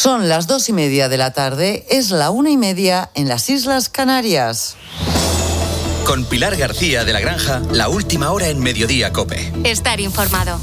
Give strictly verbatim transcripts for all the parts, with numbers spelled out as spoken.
Son las dos y media de la tarde, es la una y media en las Islas Canarias. Con Pilar García de la Granja, la última hora en Mediodía COPE. Estar informado.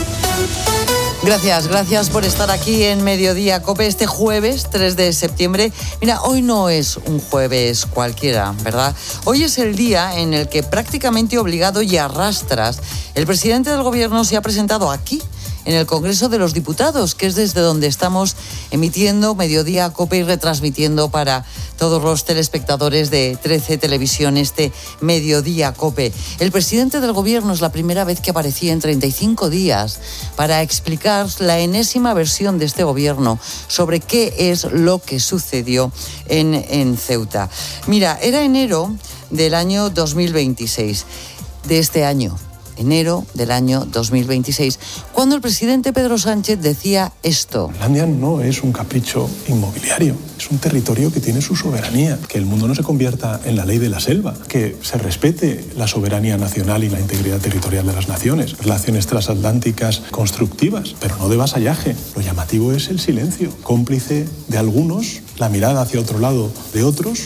Gracias, gracias por estar aquí en Mediodía COPE este jueves tres de septiembre. Mira, hoy no es un jueves cualquiera, ¿verdad? Hoy es el día en el que prácticamente obligado y a rastras el presidente del gobierno se ha presentado aquí, en el Congreso de los Diputados, que es desde donde estamos emitiendo Mediodía COPE y retransmitiendo para todos los telespectadores de trece Televisión este Mediodía COPE. El presidente del gobierno es la primera vez que aparecía en treinta y cinco días para explicar la enésima versión de este gobierno sobre qué es lo que sucedió en, en Ceuta. Mira, era enero del año dos mil veintiséis, de este año. enero del año dos mil veintiséis, cuando el presidente Pedro Sánchez decía esto. Groenlandia no es un capricho inmobiliario, es un territorio que tiene su soberanía, que el mundo no se convierta en la ley de la selva, que se respete la soberanía nacional y la integridad territorial de las naciones, relaciones transatlánticas constructivas, pero no de vasallaje. Lo llamativo es el silencio, cómplice de algunos, la mirada hacia otro lado de otros.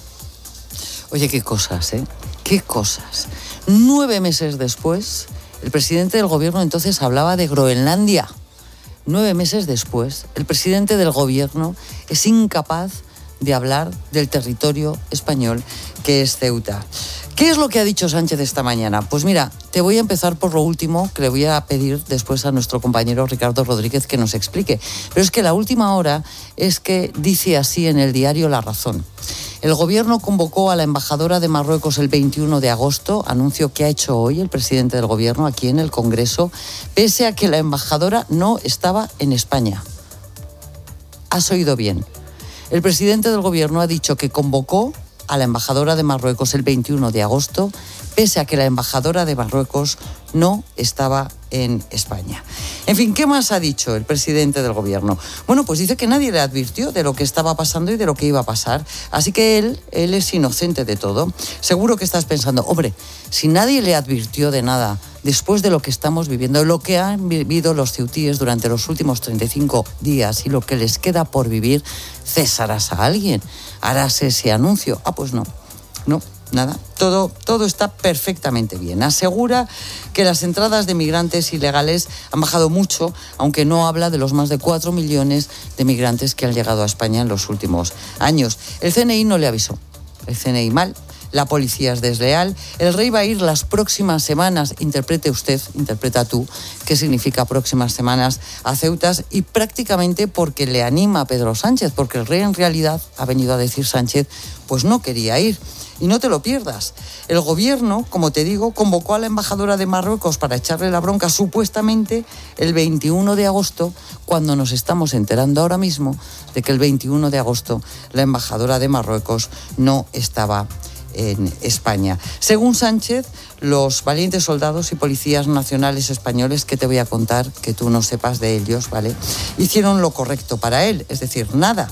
Oye, qué cosas, ¿eh? Qué cosas. Nueve meses después, el presidente del gobierno entonces hablaba de Groenlandia. Nueve meses después, el presidente del gobierno es incapaz de hablar del territorio español que es Ceuta. ¿Qué es lo que ha dicho Sánchez esta mañana? Pues mira, te voy a empezar por lo último, que le voy a pedir después a nuestro compañero Ricardo Rodríguez que nos explique. Pero es que la última hora es que dice así en el diario La Razón. El gobierno convocó a la embajadora de Marruecos el veintiuno de agosto, anuncio que ha hecho hoy el presidente del gobierno aquí en el Congreso, pese a que la embajadora no estaba en España. Has oído bien. El presidente del gobierno ha dicho que convocó a la embajadora de Marruecos el veintiuno de agosto, pese a que la embajadora de Marruecos no estaba en España. En fin, ¿qué más ha dicho el presidente del gobierno? Bueno, pues dice que nadie le advirtió de lo que estaba pasando y de lo que iba a pasar. Así que él, él es inocente de todo. Seguro que estás pensando, hombre, si nadie le advirtió de nada después de lo que estamos viviendo, lo que han vivido los ceutíes durante los últimos treinta y cinco días y lo que les queda por vivir, cesarás a alguien, harás ese anuncio. Ah, pues no, no. Nada, todo, todo está perfectamente bien. Asegura que las entradas de migrantes ilegales han bajado mucho, aunque no habla de los más de cuatro millones de migrantes que han llegado a España en los últimos años. El C N I no le avisó. El C N I mal, la policía es desleal. El rey va a ir las próximas semanas, interprete usted, interpreta tú, qué significa próximas semanas a Ceuta, y prácticamente porque le anima a Pedro Sánchez, porque el rey en realidad, ha venido a decir Sánchez, pues no quería ir. Y no te lo pierdas. El gobierno, como te digo, convocó a la embajadora de Marruecos para echarle la bronca supuestamente el veintiuno de agosto, cuando nos estamos enterando ahora mismo de que el veintiuno de agosto la embajadora de Marruecos no estaba en España. Según Sánchez, los valientes soldados y policías nacionales españoles, que te voy a contar, que tú no sepas de ellos, ¿vale?, hicieron lo correcto para él, es decir, nada.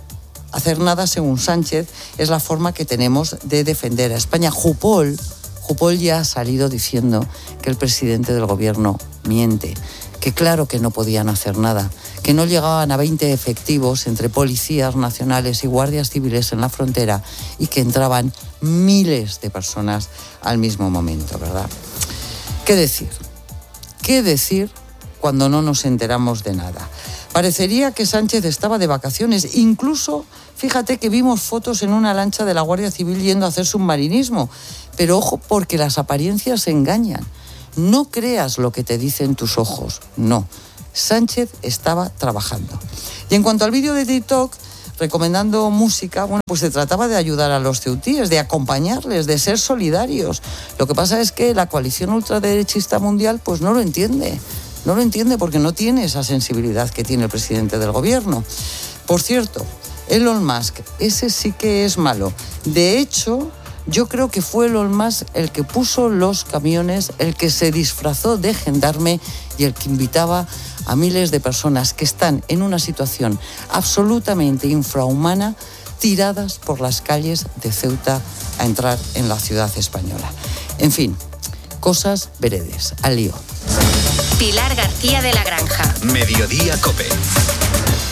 Hacer nada, según Sánchez, es la forma que tenemos de defender a España. Jupol, Jupol ya ha salido diciendo que el presidente del gobierno miente, que claro que no podían hacer nada, que no llegaban a veinte efectivos entre policías nacionales y guardias civiles en la frontera y que entraban miles de personas al mismo momento, ¿verdad? ¿Qué decir? ¿Qué decir cuando no nos enteramos de nada? Parecería que Sánchez estaba de vacaciones. Incluso, fíjate que vimos fotos en una lancha de la Guardia Civil yendo a hacer submarinismo. Pero ojo, porque las apariencias engañan. No creas lo que te dicen tus ojos. No. Sánchez estaba trabajando. Y en cuanto al vídeo de TikTok, recomendando música, bueno, pues se trataba de ayudar a los ceutíes, de acompañarles, de ser solidarios. Lo que pasa es que la coalición ultraderechista mundial pues no lo entiende. No lo entiende porque no tiene esa sensibilidad que tiene el presidente del gobierno. Por cierto, Elon Musk, ese sí que es malo. De hecho, yo creo que fue Elon Musk el que puso los camiones, el que se disfrazó de gendarme y el que invitaba a miles de personas que están en una situación absolutamente infrahumana, tiradas por las calles de Ceuta a entrar en la ciudad española. En fin, cosas veredes. Al lío. Pilar García de la Granja. Mediodía COPE.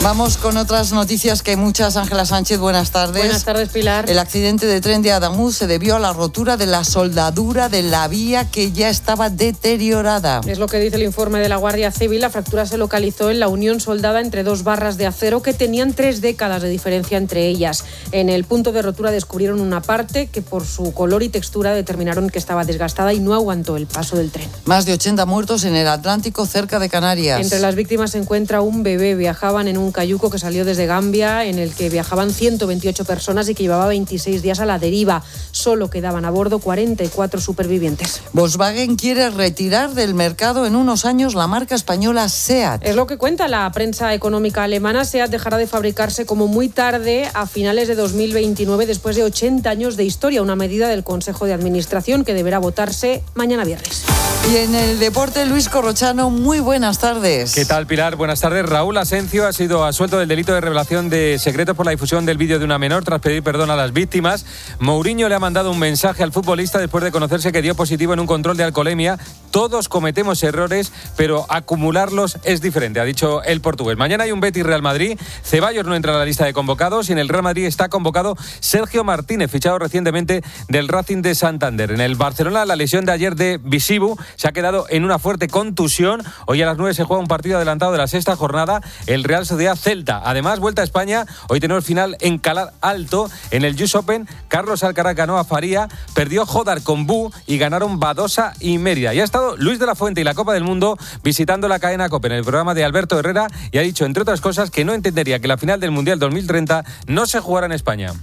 Vamos con otras noticias que hay muchas. Ángela Sánchez, buenas tardes. Buenas tardes, Pilar. El accidente de tren de Adamuz se debió a la rotura de la soldadura de la vía que ya estaba deteriorada. Es lo que dice el informe de la Guardia Civil. La fractura se localizó en la unión soldada entre dos barras de acero que tenían tres décadas de diferencia entre ellas. En el punto de rotura descubrieron una parte que por su color y textura determinaron que estaba desgastada y no aguantó el paso del tren. Más de ochenta muertos en el Atlántico cerca de Canarias. Entre las víctimas se encuentra un bebé. Viajaban en un cayuco que salió desde Gambia, en el que viajaban ciento veintiocho personas y que llevaba veintiséis días a la deriva. Solo quedaban a bordo cuarenta y cuatro supervivientes. Volkswagen quiere retirar del mercado en unos años la marca española SEAT. Es lo que cuenta la prensa económica alemana. SEAT dejará de fabricarse como muy tarde, a finales de dos mil veintinueve, después de ochenta años de historia. Una medida del Consejo de Administración que deberá votarse mañana viernes. Y en el deporte, Luis Corrochano, muy buenas tardes. ¿Qué tal, Pilar? Buenas tardes. Raúl Asencio ha sido absuelto del delito de revelación de secretos por la difusión del vídeo de una menor tras pedir perdón a las víctimas. Mourinho le ha mandado un mensaje al futbolista después de conocerse que dio positivo en un control de alcoholemia. Todos cometemos errores, pero acumularlos es diferente, ha dicho el portugués. Mañana hay un Betis-Real Madrid. Ceballos no entra a la lista de convocados y en el Real Madrid está convocado Sergio Martínez, fichado recientemente del Racing de Santander. En el Barcelona, la lesión de ayer de Visibu se ha quedado en una fuerte contusión. Hoy a las nueve se juega un partido adelantado de la sexta jornada, el Real Sociedad Celta. Además, vuelta a España. Hoy tenemos final en Calar Alto. En el U S Open, Carlos Alcaraz ganó a Faría, perdió Jodar con Bu y ganaron Badosa y Mérida. Y ha estado Luis de la Fuente y la Copa del Mundo visitando la cadena COPE en el programa de Alberto Herrera y ha dicho, entre otras cosas, que no entendería que la final del Mundial dos mil treinta no se jugara en España.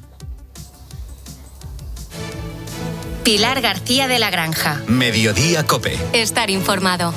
Pilar García de la Granja. Mediodía COPE. Estar informado.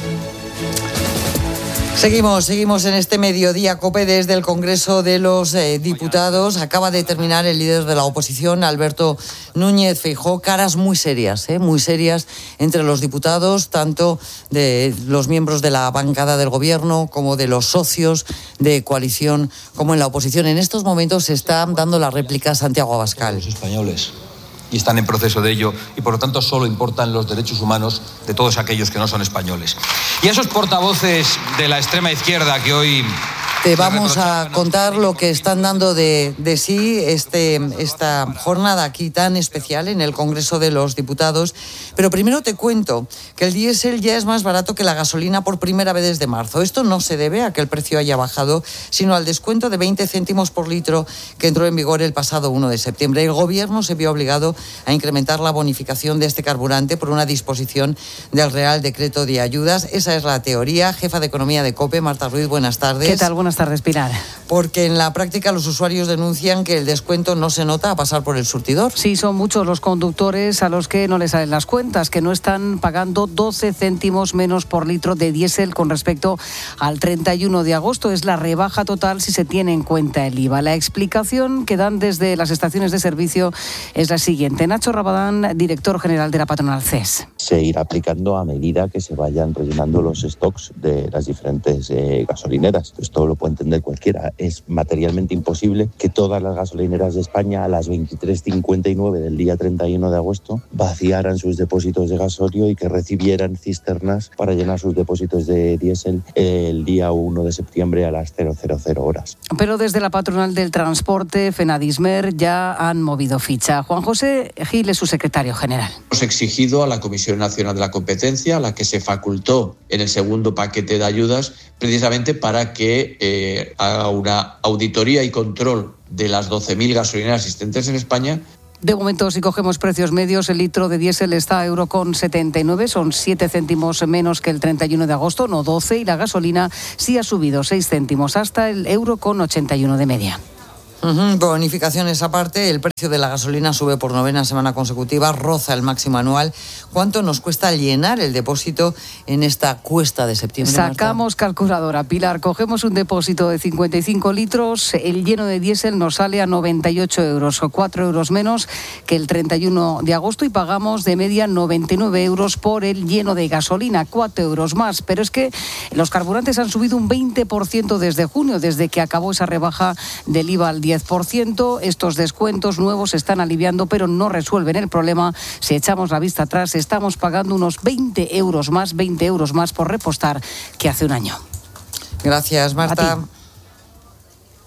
Seguimos, seguimos en este Mediodía COPE desde el Congreso de los eh, Diputados. Acaba de terminar el líder de la oposición, Alberto Núñez Feijóo. Caras muy serias, eh, muy serias entre los diputados, tanto de los miembros de la bancada del Gobierno como de los socios de coalición, como en la oposición. En estos momentos se está dando la réplica Santiago Abascal. Los españoles. Y están en proceso de ello, y por lo tanto solo importan los derechos humanos de todos aquellos que no son españoles. Y esos portavoces de la extrema izquierda que hoy... Te vamos a contar lo que están dando de, de sí este, esta jornada aquí tan especial en el Congreso de los Diputados. Pero primero te cuento que el diésel ya es más barato que la gasolina por primera vez desde marzo. Esto no se debe a que el precio haya bajado, sino al descuento de veinte céntimos por litro que entró en vigor el pasado uno de septiembre. El Gobierno se vio obligado a incrementar la bonificación de este carburante por una disposición del Real Decreto de Ayudas. Esa es la teoría. Jefa de Economía de COPE, Marta Ruiz, buenas tardes. ¿Qué tal? Buenas tardes, Pilar. Porque en la práctica los usuarios denuncian que el descuento no se nota a pasar por el surtidor. Sí, son muchos los conductores a los que no les salen las cuentas, que no están pagando doce céntimos menos por litro de diésel con respecto al treinta y uno de agosto. Es la rebaja total si se tiene en cuenta el I V A. La explicación que dan desde las estaciones de servicio es la siguiente. Nacho Rabadán, director general de la patronal C E S. Se irá aplicando a medida que se vayan rellenando los stocks de las diferentes eh, gasolineras. Esto lo puede entender cualquiera. Es materialmente imposible que todas las gasolineras de España a las veintitrés cincuenta y nueve del día treinta y uno de agosto vaciaran sus depósitos de gasolio y que recibieran cisternas para llenar sus depósitos de diésel el día uno de septiembre a las cero cero cero horas. Pero desde la patronal del transporte, Fenadismer, ya han movido ficha. Juan José Gil es su secretario general. Hemos exigido a la Comisión Nacional de la Competencia, a la que se facultó en el segundo paquete de ayudas, precisamente para que eh, haga una auditoría y control de las doce mil gasolineras existentes en España. De momento, si cogemos precios medios, el litro de diésel está a euro con setenta y nueve, son siete céntimos menos que el treinta y uno de agosto, no doce, y la gasolina sí ha subido seis céntimos hasta el euro con ochenta y uno de media. Uh-huh. Bonificaciones aparte, el precio de la gasolina sube por novena semana consecutiva, roza el máximo anual. ¿Cuánto nos cuesta llenar el depósito en esta cuesta de septiembre? Sacamos Marta. calculadora, Pilar, cogemos un depósito de cincuenta y cinco litros, el lleno de diésel nos sale a noventa y ocho euros, o cuatro euros menos que el treinta y uno de agosto, y pagamos de media noventa y nueve euros por el lleno de gasolina, cuatro euros más. Pero es que los carburantes han subido un veinte por ciento desde junio, desde que acabó esa rebaja del I V A al diez por ciento. Estos descuentos nuevos se están aliviando, pero no resuelven el problema. Si echamos la vista atrás, estamos pagando unos veinte euros más, veinte euros más por repostar que hace un año. Gracias, Marta.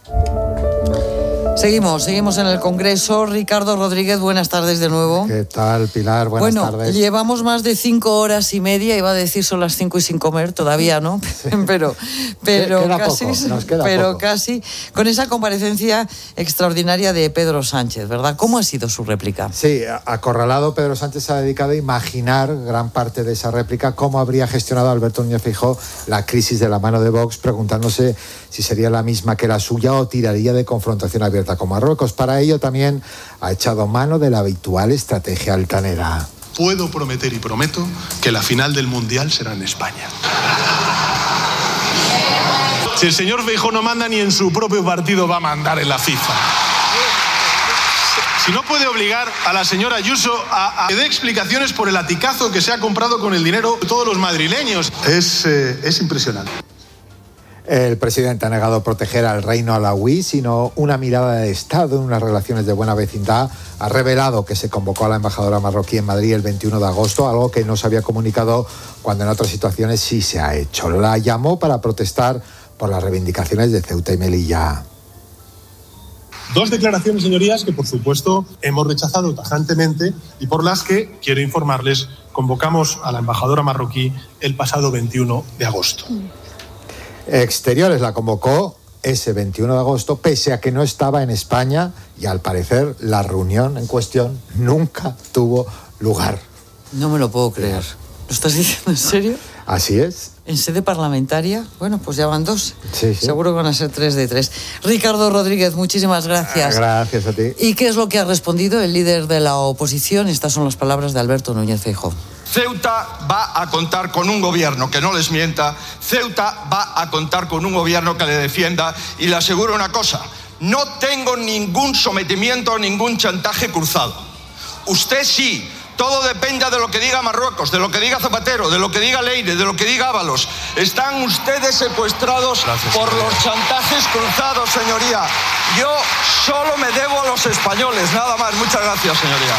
Seguimos, seguimos en el Congreso. Ricardo Rodríguez, buenas tardes de nuevo. ¿Qué tal, Pilar? Buenas bueno, tardes. Llevamos más de cinco horas y media, iba a decir son las cinco y sin comer, todavía no, sí. pero, pero queda casi, poco, nos queda pero poco. casi, con esa comparecencia extraordinaria de Pedro Sánchez, ¿verdad? ¿Cómo ha sido su réplica? Sí, acorralado, Pedro Sánchez se ha dedicado a imaginar gran parte de esa réplica, cómo habría gestionado Alberto Núñez Feijóo la crisis de la mano de Vox, preguntándose si sería la misma que la suya o tiraría de confrontación abierta con Marruecos. Para ello también ha echado mano de la habitual estrategia altanera. Puedo prometer y prometo que la final del Mundial será en España. Si el señor Feijóo no manda, ni en su propio partido va a mandar en la FIFA. Si no puede obligar a la señora Ayuso a, a que dé explicaciones por el aticazo que se ha comprado con el dinero de todos los madrileños. Es, eh, es impresionante. El presidente ha negado proteger al reino alauí, sino una mirada de Estado en unas relaciones de buena vecindad. Ha revelado que se convocó a la embajadora marroquí en Madrid el veintiuno de agosto, algo que no se había comunicado cuando en otras situaciones sí se ha hecho. La llamó para protestar por las reivindicaciones de Ceuta y Melilla. Dos declaraciones, señorías, que por supuesto hemos rechazado tajantemente y por las que, quiero informarles, convocamos a la embajadora marroquí el pasado veintiuno de agosto. Exteriores la convocó ese veintiuno de agosto, pese a que no estaba en España y al parecer la reunión en cuestión nunca tuvo lugar. No me lo puedo creer. ¿Lo estás diciendo en serio? Así es. ¿En sede parlamentaria? Bueno, pues ya van dos. Sí, sí. Seguro que van a ser tres de tres. Ricardo Rodríguez, muchísimas gracias. Gracias a ti. ¿Y qué es lo que ha respondido el líder de la oposición? Estas son las palabras de Alberto Núñez Feijóo. Ceuta va a contar con un gobierno que no les mienta, Ceuta va a contar con un gobierno que le defienda y le aseguro una cosa, no tengo ningún sometimiento, ningún chantaje cruzado. Usted sí, todo depende de lo que diga Marruecos, de lo que diga Zapatero, de lo que diga Leire, de lo que diga Ábalos. Están ustedes secuestrados Gracias, por señoría. Los chantajes cruzados, señoría. Yo solo me debo a los españoles, nada más. Muchas gracias, señoría.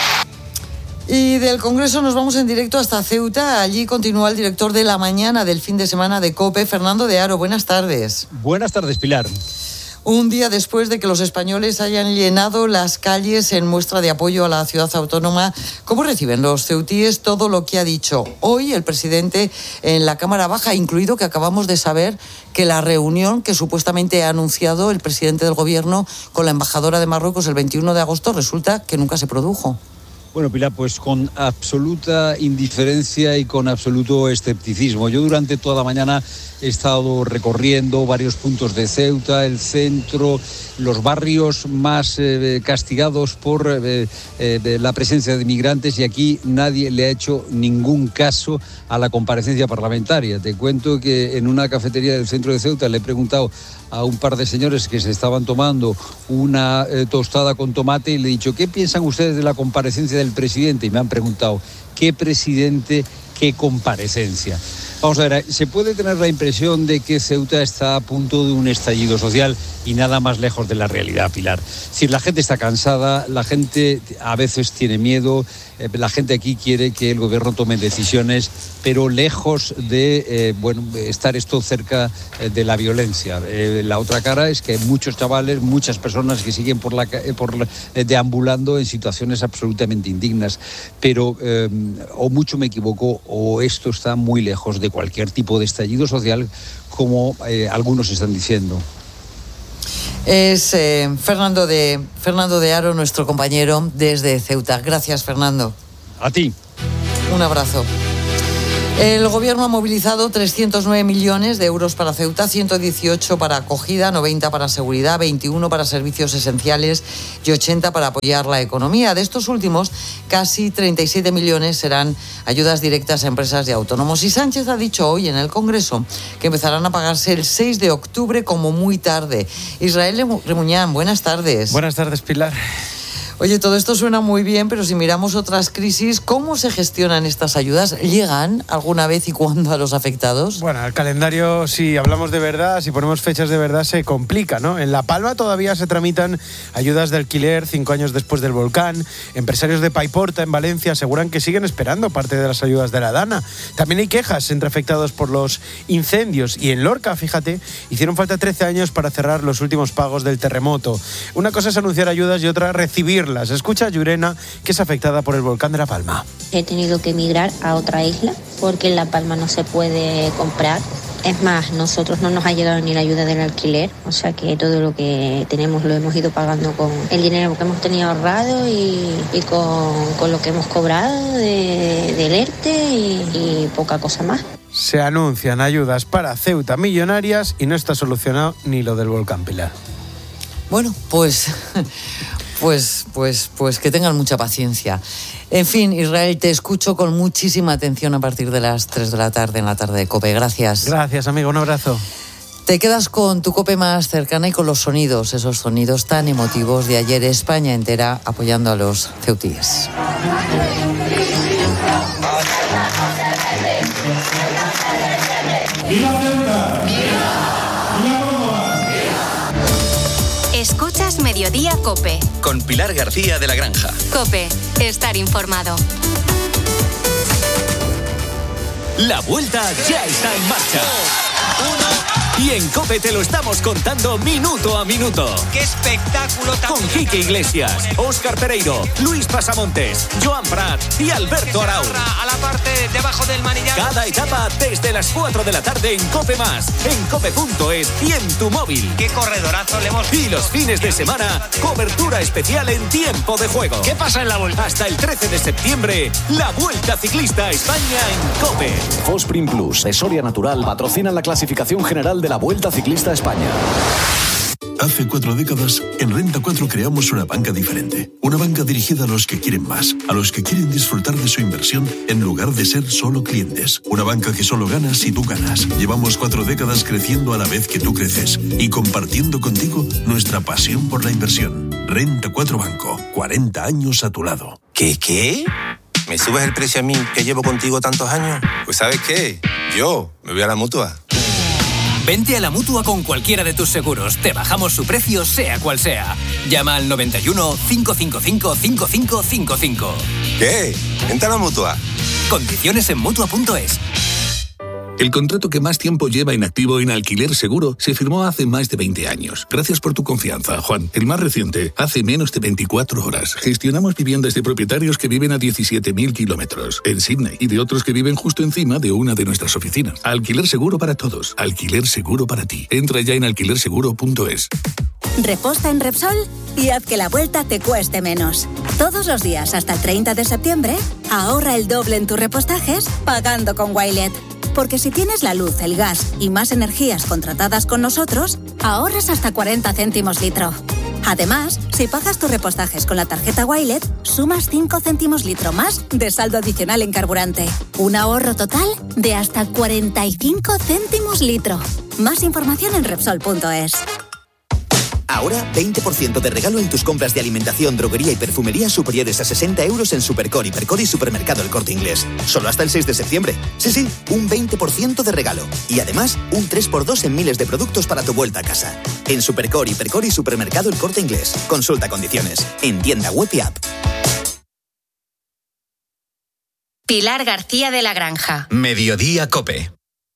Y del Congreso nos vamos en directo hasta Ceuta. Allí continúa el director de la mañana del fin de semana de COPE, Fernando de Aro. Buenas tardes. Buenas tardes, Pilar. Un día después de que los españoles hayan llenado las calles en muestra de apoyo a la ciudad autónoma, ¿cómo reciben los ceutíes todo lo que ha dicho hoy el presidente en la Cámara Baja, incluido que acabamos de saber que la reunión que supuestamente ha anunciado el presidente del Gobierno con la embajadora de Marruecos el veintiuno de agosto resulta que nunca se produjo? Bueno, Pilar, pues con absoluta indiferencia y con absoluto escepticismo. Yo durante toda la mañana he estado recorriendo varios puntos de Ceuta, el centro, los barrios más eh, castigados por eh, eh, la presencia de migrantes, y aquí nadie le ha hecho ningún caso a la comparecencia parlamentaria. Te cuento que en una cafetería del centro de Ceuta le he preguntado a un par de señores que se estaban tomando una eh, tostada con tomate y le he dicho, ¿qué piensan ustedes de la comparecencia del presidente? Y me han preguntado, ¿qué presidente, qué comparecencia? Vamos a ver, se puede tener la impresión de que Ceuta está a punto de un estallido social y nada más lejos de la realidad, Pilar. Es decir, la gente está cansada, la gente a veces tiene miedo, eh, la gente aquí quiere que el gobierno tome decisiones, pero lejos de eh, bueno, estar esto cerca eh, de la violencia. Eh, la otra cara es que hay muchos chavales, muchas personas que siguen por la, por la, eh, deambulando en situaciones absolutamente indignas, pero eh, o mucho me equivoco o esto está muy lejos de cualquier tipo de estallido social como eh, algunos están diciendo. Es eh, Fernando de, Fernando de Aro, nuestro compañero desde Ceuta. Gracias, Fernando. A ti. Un abrazo. El Gobierno ha movilizado trescientos nueve millones de euros para Ceuta, ciento dieciocho para acogida, noventa para seguridad, veintiuno para servicios esenciales y ochenta para apoyar la economía. De estos últimos, casi treinta y siete millones serán ayudas directas a empresas y autónomos. Y Sánchez ha dicho hoy en el Congreso que empezarán a pagarse el seis de octubre como muy tarde. Israel Remuñán, buenas tardes. Buenas tardes, Pilar. Oye, todo esto suena muy bien, pero si miramos otras crisis, ¿cómo se gestionan estas ayudas? ¿Llegan alguna vez y cuándo a los afectados? Bueno, el calendario, si hablamos de verdad, si ponemos fechas de verdad, se complica, ¿no? En La Palma todavía se tramitan ayudas de alquiler cinco años después del volcán. Empresarios de Paiporta, en Valencia, aseguran que siguen esperando parte de las ayudas de la DANA. También hay quejas entre afectados por los incendios. Y en Lorca, fíjate, hicieron falta trece años para cerrar los últimos pagos del terremoto. Una cosa es anunciar ayudas y otra recibirlas. Escucha a Llurena, que es afectada por el volcán de La Palma. He tenido que emigrar a otra isla porque en La Palma no se puede comprar. Es más, nosotros no nos ha llegado ni la ayuda del alquiler, o sea que todo lo que tenemos lo hemos ido pagando con el dinero que hemos tenido ahorrado y, y con, con lo que hemos cobrado de, del ERTE y, y poca cosa más. Se anuncian ayudas para Ceuta millonarias y no está solucionado ni lo del volcán, Pilar. Bueno, pues... Pues, pues, pues que tengan mucha paciencia. En fin, Israel, te escucho con muchísima atención a partir de las tres de la tarde en la tarde de COPE. Gracias. Gracias, amigo. Un abrazo. Te quedas con tu COPE más cercana y con los sonidos, esos sonidos tan emotivos de ayer, España entera apoyando a los ceutíes. Escuchas Mediodía COPE. Con Pilar García de la Granja. COPE, estar informado. La vuelta ya está en marcha. Y en COPE te lo estamos contando minuto a minuto. ¡Qué espectáculo tan... Con Quique Iglesias, Óscar Pereiro, Luis Pasamontes, Joan Prat y Alberto Arau. A la parte debajo del manillar. Cada etapa desde las cuatro de la tarde en COPE Más, en cope punto es y en tu móvil. ¡Qué corredorazo le hemos visto! Y los fines de semana, cobertura especial en tiempo de juego. ¿Qué pasa en la vuelta? Hasta el trece de septiembre, la Vuelta Ciclista a España en COPE. Fosprin Plus de Soria Natural patrocina la clasificación general de la Vuelta Ciclista a España. Hace cuatro décadas, en Renta cuatro creamos una banca diferente. Una banca dirigida a los que quieren más, a los que quieren disfrutar de su inversión en lugar de ser solo clientes. Una banca que solo gana si tú ganas. Llevamos cuatro décadas creciendo a la vez que tú creces y compartiendo contigo nuestra pasión por la inversión. Renta cuatro Banco, cuarenta años a tu lado. ¿Qué, qué? ¿Me subes el precio a mí que llevo contigo tantos años? Pues ¿sabes qué? Yo me voy a la Mutua. Vente a la Mutua con cualquiera de tus seguros. Te bajamos su precio, sea cual sea. Llama al noventa y uno, cinco cinco cinco, cinco cinco cinco cinco. ¿Qué? Vente a la Mutua. Condiciones en Mutua punto es. El contrato que más tiempo lleva inactivo en Alquiler Seguro se firmó hace más de veinte años. Gracias por tu confianza, Juan. El más reciente, hace menos de veinticuatro horas. Gestionamos viviendas de propietarios que viven a diecisiete mil kilómetros en Sydney y de otros que viven justo encima de una de nuestras oficinas. Alquiler Seguro para todos. Alquiler Seguro para ti. Entra ya en alquiler seguro punto es. Reposta en Repsol y haz que la vuelta te cueste menos. Todos los días hasta el treinta de septiembre, ahorra el doble en tus repostajes pagando con Wilet. Porque si tienes la luz, el gas y más energías contratadas con nosotros, ahorras hasta cuarenta céntimos litro. Además, si pagas tus repostajes con la tarjeta Wilet, sumas cinco céntimos litro más de saldo adicional en carburante. Un ahorro total de hasta cuarenta y cinco céntimos litro. Más información en Repsol punto es. Ahora, veinte por ciento de regalo en tus compras de alimentación, droguería y perfumería superiores a sesenta euros en Supercor, Hipercor y Supermercado El Corte Inglés. Solo hasta el seis de septiembre. Sí, sí, un veinte por ciento de regalo. Y además, un tres por dos en miles de productos para tu vuelta a casa. En Supercor, Hipercor y Supermercado El Corte Inglés. Consulta condiciones. En tienda web y app. Pilar García de la Granja. Mediodía COPE.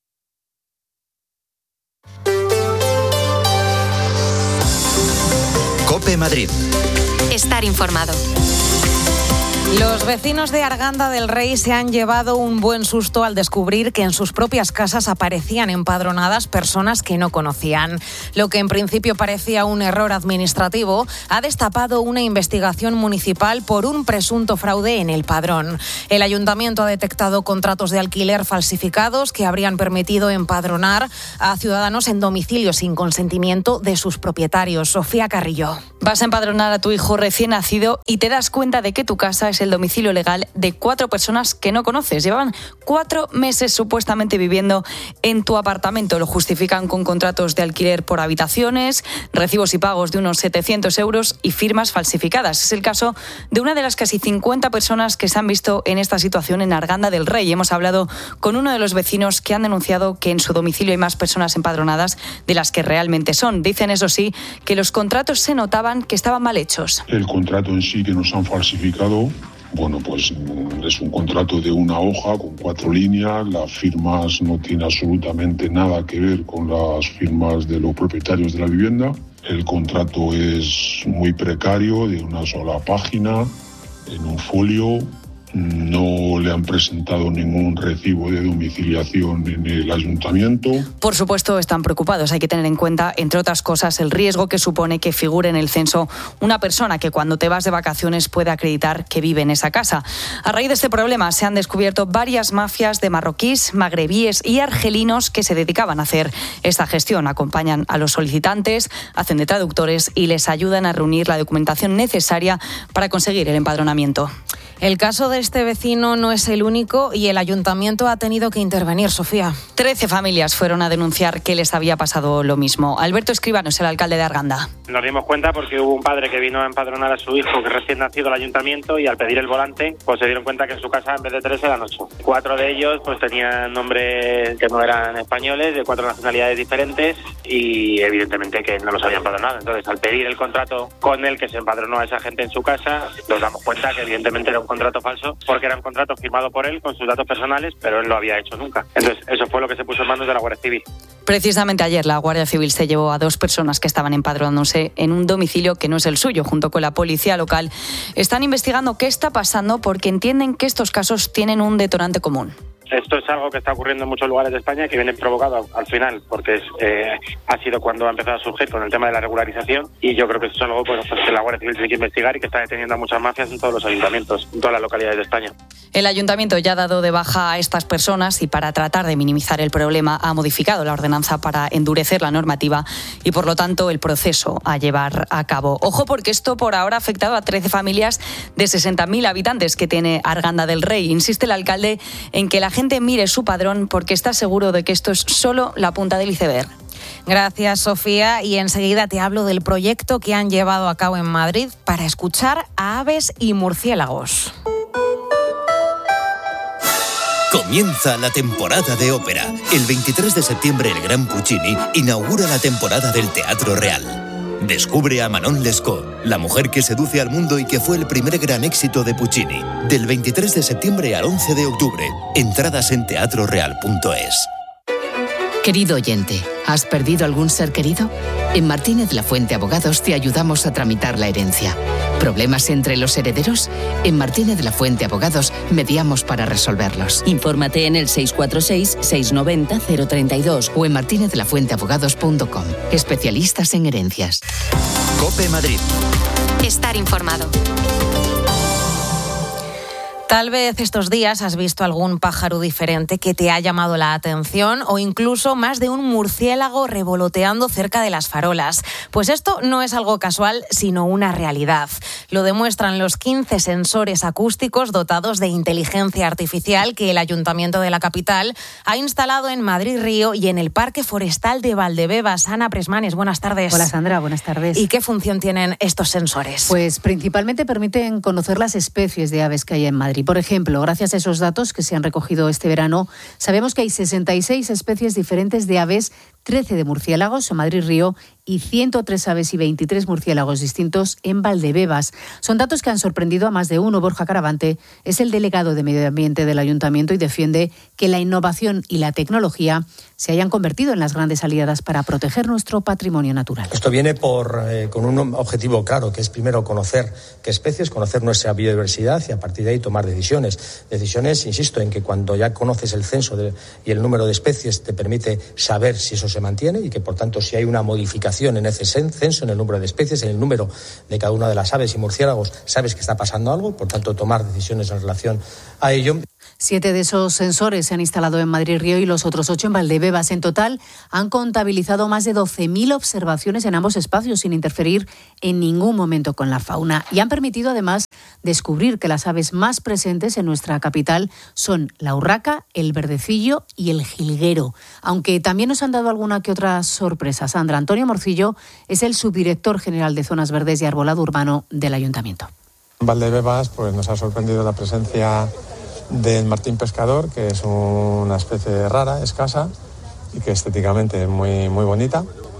COPE Madrid. Estar informado. Los vecinos de Arganda del Rey se han llevado un buen susto al descubrir que en sus propias casas aparecían empadronadas personas que no conocían. Lo que en principio parecía un error administrativo ha destapado una investigación municipal por un presunto fraude en el padrón. El ayuntamiento ha detectado contratos de alquiler falsificados que habrían permitido empadronar a ciudadanos en domicilio sin consentimiento de sus propietarios. Sofía Carrillo. Vas a empadronar a tu hijo recién nacido y te das cuenta de que tu casa es el domicilio legal de cuatro personas que no conoces. Llevaban cuatro meses supuestamente viviendo en tu apartamento. Lo justifican con contratos de alquiler por habitaciones, recibos y pagos de unos setecientos euros y firmas falsificadas. Es el caso de una de las casi cincuenta personas que se han visto en esta situación en Arganda del Rey. Hemos hablado con uno de los vecinos que han denunciado que en su domicilio hay más personas empadronadas de las que realmente son. Dicen, eso sí, que los contratos se notaban que estaban mal hechos. El contrato en sí que nos han falsificado, bueno, pues es un contrato de una hoja con cuatro líneas, las firmas no tienen absolutamente nada que ver con las firmas de los propietarios de la vivienda. El contrato es muy precario, de una sola página, en un folio. No le han presentado ningún recibo de domiciliación en el ayuntamiento. Por supuesto, están preocupados. Hay que tener en cuenta, entre otras cosas, el riesgo que supone que figure en el censo una persona que cuando te vas de vacaciones puede acreditar que vive en esa casa. A raíz de este problema se han descubierto varias mafias de marroquíes, magrebíes y argelinos que se dedicaban a hacer esta gestión. Acompañan a los solicitantes, hacen de traductores y les ayudan a reunir la documentación necesaria para conseguir el empadronamiento. El caso de este vecino no es el único y el ayuntamiento ha tenido que intervenir, Sofía. Trece familias fueron a denunciar que les había pasado lo mismo. Alberto Escribano es el alcalde de Arganda. Nos dimos cuenta porque hubo un padre que vino a empadronar a su hijo que recién nacido al ayuntamiento y al pedir el volante pues se dieron cuenta que en su casa en vez de tres eran ocho. Cuatro de ellos pues tenían nombres que no eran españoles, de cuatro nacionalidades diferentes y evidentemente que no los habían empadronado. Entonces al pedir el contrato con el que se empadronó a esa gente en su casa nos damos cuenta que evidentemente era un contrato falso porque era un contrato firmado por él con sus datos personales, pero él no lo había hecho nunca. Entonces eso fue lo que se puso en manos de la Guardia Civil. Precisamente ayer la Guardia Civil se llevó a dos personas que estaban empadronándose en un domicilio que no es el suyo. Junto con la policía local están investigando qué está pasando porque entienden que estos casos tienen un detonante común. Esto es algo que está ocurriendo en muchos lugares de España que viene provocado al final porque es, eh, ha sido cuando ha empezado a surgir con el tema de la regularización y yo creo que eso es algo pues, que la Guardia Civil tiene que investigar y que está deteniendo a muchas mafias en todos los ayuntamientos, en todas las localidades de España. El ayuntamiento ya ha dado de baja a estas personas y para tratar de minimizar el problema ha modificado la ordenanza para endurecer la normativa y por lo tanto el proceso a llevar a cabo. Ojo porque esto por ahora ha afectado a trece familias de sesenta mil habitantes que tiene Arganda del Rey. Insiste el alcalde en que la gente mire su padrón porque está seguro de que esto es solo la punta del iceberg. Gracias, Sofía. Y enseguida te hablo del proyecto que han llevado a cabo en Madrid para escuchar a aves y murciélagos. Comienza la temporada de ópera. El veintitrés de septiembre el Gran Puccini inaugura la temporada del Teatro Real. Descubre a Manon Lescaut, la mujer que seduce al mundo y que fue el primer gran éxito de Puccini. Del veintitrés de septiembre al once de octubre. Entradas en teatro real punto es. Querido oyente, ¿has perdido algún ser querido? En Martínez La Fuente Abogados te ayudamos a tramitar la herencia. ¿Problemas entre los herederos? En Martínez La Fuente Abogados mediamos para resolverlos. Infórmate en el seis cuatro seis, seis nueve cero, cero tres dos o en martinez la fuente abogados punto com. Especialistas en herencias. COPE Madrid. Estar informado. Tal vez estos días has visto algún pájaro diferente que te ha llamado la atención o incluso más de un murciélago revoloteando cerca de las farolas. Pues esto no es algo casual, sino una realidad. Lo demuestran los quince sensores acústicos dotados de inteligencia artificial que el Ayuntamiento de la capital ha instalado en Madrid Río y en el Parque Forestal de Valdebebas. Ana Presmanes, buenas tardes. Hola Sandra, buenas tardes. ¿Y qué función tienen estos sensores? Pues principalmente permiten conocer las especies de aves que hay en Madrid. Por ejemplo, gracias a esos datos que se han recogido este verano, sabemos que hay sesenta y seis especies diferentes de aves, trece de murciélagos en Madrid Río y ciento tres aves y veintitrés murciélagos distintos en Valdebebas. Son datos que han sorprendido a más de uno. Borja Caravante es el delegado de Medio Ambiente del Ayuntamiento y defiende que la innovación y la tecnología se hayan convertido en las grandes aliadas para proteger nuestro patrimonio natural. Esto viene por, eh, con un objetivo claro, que es primero conocer qué especies, conocer nuestra biodiversidad y a partir de ahí tomar decisiones. Decisiones, insisto, en que cuando ya conoces el censo de, y el número de especies te permite saber si eso se mantiene y que por tanto si hay una modificación en ese censo, en el número de especies, en el número de cada una de las aves y murciélagos, sabes que está pasando algo, por tanto tomar decisiones en relación a ello. Siete de esos sensores se han instalado en Madrid Río y los otros ocho en Valdebebas. En total han contabilizado más de doce mil observaciones en ambos espacios sin interferir en ningún momento con la fauna y han permitido además descubrir que las aves más presentes en nuestra capital son la urraca, el verdecillo y el jilguero. Aunque también nos han dado alguna que otra sorpresa. Sandra, Antonio Morcillo es el subdirector general de Zonas Verdes y Arbolado Urbano del Ayuntamiento. En Valdebebas pues, nos ha sorprendido la presencia del martín pescador, que es una especie rara, escasa y que estéticamente es muy, muy bonita.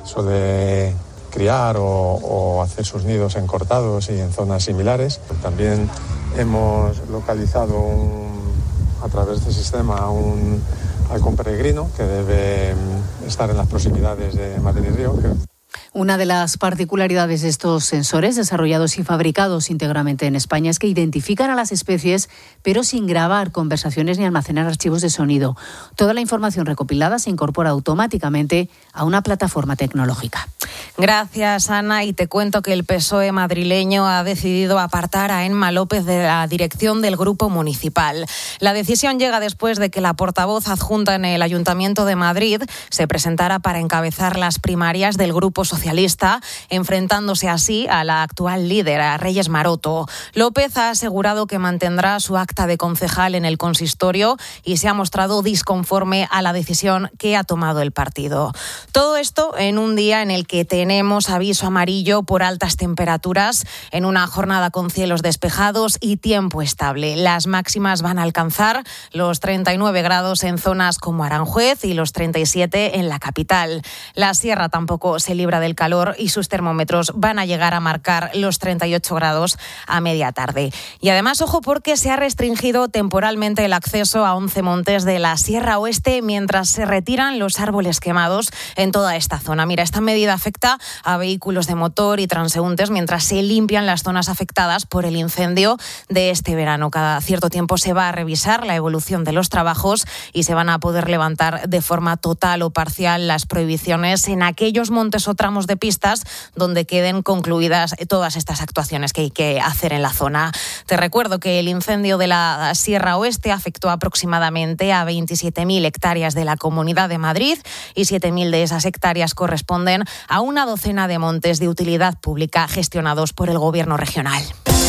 Suele criar o, o hacer sus nidos en cortados y en zonas similares. También hemos localizado un, a través de este sistema un halcón peregrino que debe estar en las proximidades de Madrid Río. Que... Una de las particularidades de estos sensores, desarrollados y fabricados íntegramente en España, es que identifican a las especies, pero sin grabar conversaciones ni almacenar archivos de sonido. Toda la información recopilada se incorpora automáticamente a una plataforma tecnológica. Gracias, Ana. Y te cuento que el P S O E madrileño ha decidido apartar a Emma López de la dirección del Grupo Municipal. La decisión llega después de que la portavoz adjunta en el Ayuntamiento de Madrid se presentara para encabezar las primarias del Grupo Socialista, enfrentándose así a la actual líder, a Reyes Maroto. López ha asegurado que mantendrá su acta de concejal en el consistorio y se ha mostrado disconforme a la decisión que ha tomado el partido. Todo esto en un día en el que tenemos aviso amarillo por altas temperaturas, en una jornada con cielos despejados y tiempo estable. Las máximas van a alcanzar los treinta y nueve grados en zonas como Aranjuez y los treinta y siete en la capital. La sierra tampoco se libra del calor y sus termómetros van a llegar a marcar los treinta y ocho grados a media tarde. Y además, ojo, porque se ha restringido temporalmente el acceso a once montes de la Sierra Oeste mientras se retiran los árboles quemados en toda esta zona. Mira, esta medida afecta a vehículos de motor y transeúntes mientras se limpian las zonas afectadas por el incendio de este verano. Cada cierto tiempo se va a revisar la evolución de los trabajos y se van a poder levantar de forma total o parcial las prohibiciones en aquellos montes o tramos de pistas donde queden concluidas todas estas actuaciones que hay que hacer en la zona. Te recuerdo que el incendio de la Sierra Oeste afectó aproximadamente a veintisiete mil hectáreas de la Comunidad de Madrid y siete mil de esas hectáreas corresponden a una docena de montes de utilidad pública gestionados por el Gobierno regional.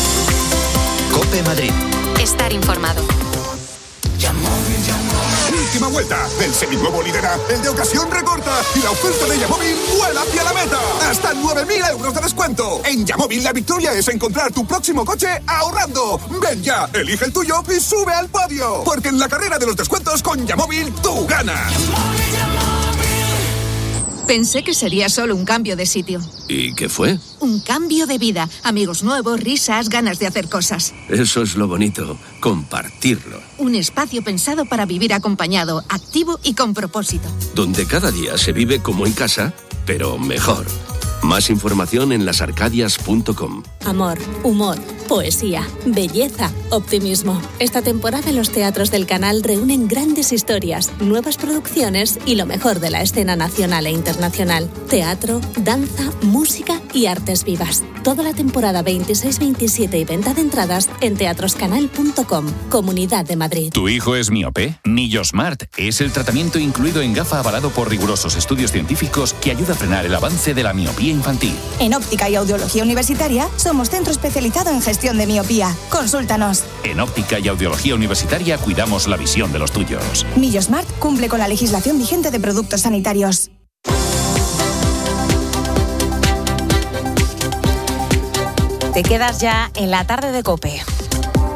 COPE Madrid. Estar informado. Última vuelta. El seminuevo lidera, el de ocasión recorta y la oferta de Yamóvil vuela hacia la meta. Hasta nueve mil euros de descuento. En Yamóvil la victoria es encontrar tu próximo coche ahorrando. Ven ya, elige el tuyo y sube al podio. Porque en la carrera de los descuentos con Yamóvil tú ganas. Pensé que sería solo un cambio de sitio. ¿Y qué fue? Un cambio de vida. Amigos nuevos, risas, ganas de hacer cosas. Eso es lo bonito, compartirlo. Un espacio pensado para vivir acompañado, activo y con propósito. Donde cada día se vive como en casa, pero mejor. Más información en las arcadias punto com. Amor, humor, poesía, belleza, optimismo. Esta temporada los teatros del canal reúnen grandes historias, nuevas producciones y lo mejor de la escena nacional e internacional. Teatro, danza, música y artes vivas. Toda la temporada veintiséis veintisiete y venta de entradas en teatroscanal punto com. Comunidad de Madrid. ¿Tu hijo es miope? Nillosmart es el tratamiento incluido en gafa avalado por rigurosos estudios científicos que ayuda a frenar el avance de la miopía infantil. En Óptica y Audiología Universitaria somos centro especializado en gestión de miopía. Consúltanos. En Óptica y Audiología Universitaria cuidamos la visión de los tuyos. Nillosmart cumple con la legislación vigente de productos sanitarios. Te quedas ya en la tarde de COPE.